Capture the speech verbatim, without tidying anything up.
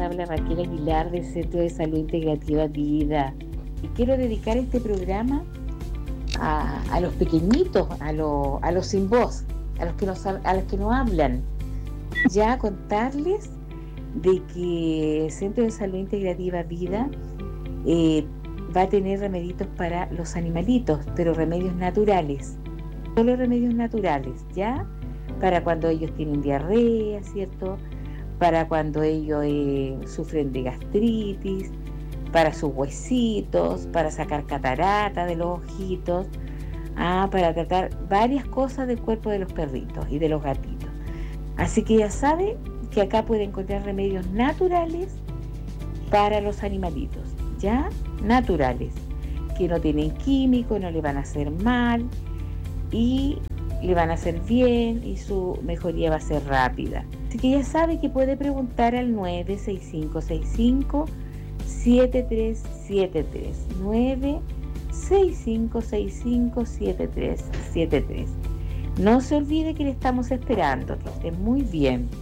habla Raquel Aguilar del Centro de Salud Integrativa Vida. Y quiero dedicar este programa a, a los pequeñitos, a, lo, a los sin voz, a los que no, a los que no hablan. Ya contarles de que el Centro de Salud Integrativa Vida eh, va a tener remedios para los animalitos, pero remedios naturales, solo remedios naturales, ¿ya? Para cuando ellos tienen diarrea, ¿cierto? Para cuando ellos eh, sufren de gastritis, para sus huesitos, para sacar catarata de los ojitos, ah, para tratar varias cosas del cuerpo de los perritos y de los gatitos. Así que ya sabe que acá puede encontrar remedios naturales para los animalitos, ¿ya? Naturales, que no tienen químicos, no le van a hacer mal y le van a hacer bien y su mejoría va a ser rápida. Así que ya sabe que puede preguntar al nueve seis cinco seis cinco siete tres siete tres, nueve seis cinco seis cinco siete tres siete tres. No se olvide que le estamos esperando, que esté muy bien.